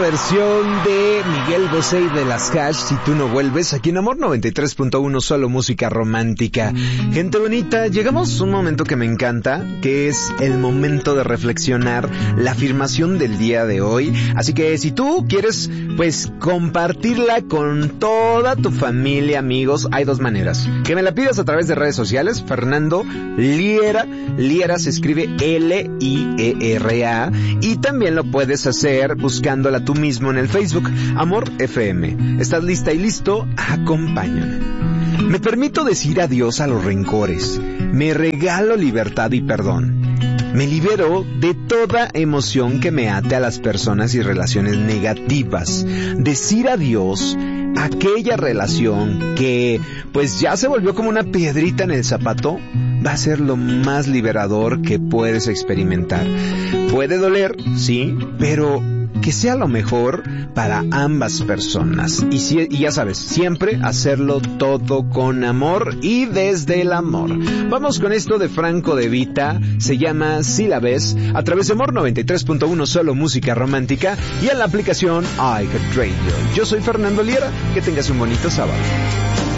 versión de Miguel Bosé y de las Hash, Si tú no vuelves, aquí en Amor 93.1, solo música romántica. Gente bonita, llegamos a un momento que me encanta, que es el momento de reflexionar la afirmación del día de hoy. Así que si tú quieres, pues, compartirla con toda tu familia, amigos, hay dos maneras. Que me la pidas a través de redes sociales, Fernando Liera. Liera se escribe Liera. Y también lo puedes hacer buscándola tú mismo en el Facebook, Amor FM. ¿Estás lista y listo? Acompáñame. Me permito decir adiós a los rencores. Me regalo libertad y perdón. Me libero de toda emoción que me ate a las personas y relaciones negativas. Decir adiós a aquella relación que pues ya se volvió como una piedrita en el zapato va a ser lo más liberador que puedes experimentar. Puede doler, sí, pero que sea lo mejor para ambas personas. Y ya sabes, siempre hacerlo todo con amor y desde el amor. Vamos con esto de Franco De Vita, se llama Si la ves, a través de Amor 93.1, solo música romántica, y en la aplicación iHeartRadio. Yo soy Fernando Liera, que tengas un bonito sábado.